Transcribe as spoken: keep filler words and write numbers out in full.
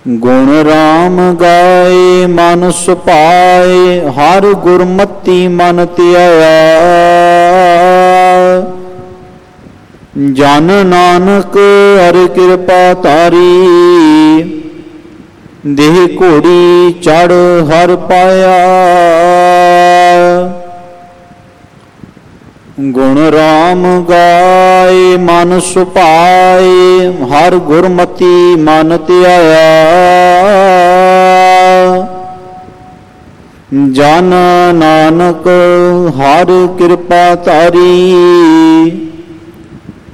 ਗੁਣ ਰਾਮ ਗਾਏ ਮਨ ਸੁਭਾਏ, ਹਰ ਗੁਰਮਤੀ ਮਨ ਧਿਆਇਆ। ਜਨ ਨਾਨਕ ਹਰਿ ਕਿਰਪਾ ਧਾਰੀ, ਦੇਹ ਘੋੜੀ ਚੜ ਹਰ ਪਾਇਆ। ਗੁਣ ਰਾਮ ਗਾਏ ਮਨ ਸੁਭਾਏ, ਹਰ ਗੁਰਮਤੀ ਮਨ ਧਿਆਇਆ। ਜਨ ਨਾਨਕ ਹਰਿ ਕਿਰਪਾ ਧਾਰੀ,